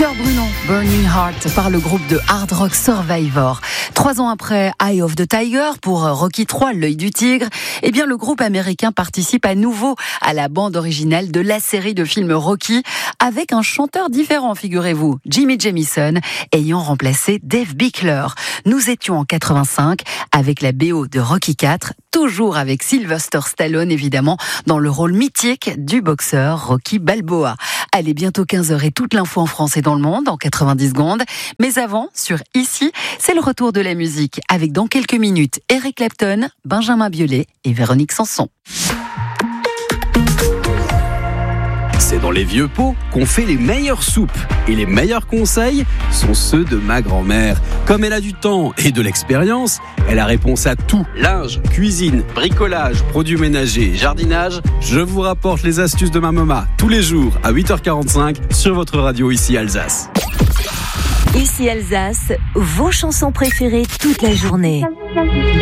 Cœur brûlant, Burning Heart par le groupe de hard rock Survivor. 3 ans après Eye of the Tiger pour Rocky III, l'œil du tigre, eh bien le groupe américain participe à nouveau à la bande originale de la série de films Rocky avec un chanteur différent, figurez-vous, Jimmy Jamison, ayant remplacé Dave Bickler. Nous étions en 85 avec la BO de Rocky IV, toujours avec Sylvester Stallone évidemment, dans le rôle mythique du boxeur Rocky Balboa. Allez, bientôt 15h et toute l'info en France et dans le monde en 90 secondes. Mais avant, sur Ici, c'est le retour de la musique avec dans quelques minutes Eric Clapton, Benjamin Biolay et Véronique Sanson. C'est dans les vieux pots qu'on fait les meilleures soupes. Et les meilleurs conseils sont ceux de ma grand-mère. Comme elle a du temps et de l'expérience, elle a réponse à tout. Linge, cuisine, bricolage, produits ménagers, jardinage. Je vous rapporte les astuces de ma maman tous les jours à 8h45 sur votre radio Ici Alsace. Ici Alsace, vos chansons préférées toute la journée.